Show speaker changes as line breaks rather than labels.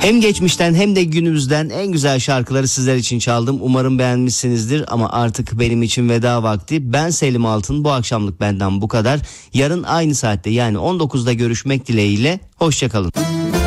Hem geçmişten hem de günümüzden en güzel şarkıları sizler için çaldım. Umarım beğenmişsinizdir ama artık benim için veda vakti. Ben Selim Altın, bu akşamlık benden bu kadar. Yarın aynı saatte yani 19'da görüşmek dileğiyle. Hoşça kalın.